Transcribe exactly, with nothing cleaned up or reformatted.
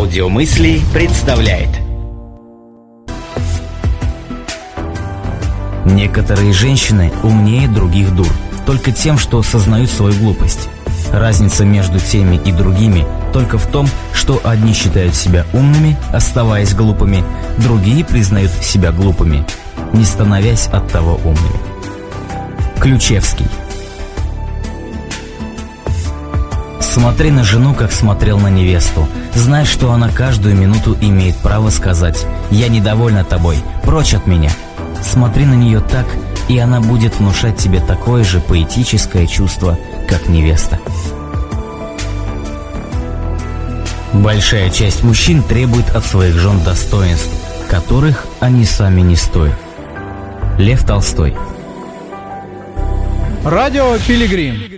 Аудиомысли представляет. Некоторые женщины умнее других дур, только тем, что осознают свою глупость. Разница между теми и другими только в том, что одни считают себя умными, оставаясь глупыми, другие признают себя глупыми, не становясь оттого умными. Ключевский. Смотри на жену, как смотрел на невесту. Знай, что она каждую минуту имеет право сказать: «Я недовольна тобой, прочь от меня». Смотри на нее так, и она будет внушать тебе такое же поэтическое чувство, как невеста. Большая часть мужчин требует от своих жен достоинств, которых они сами не стоят. Лев Толстой. Радио Пилигрим.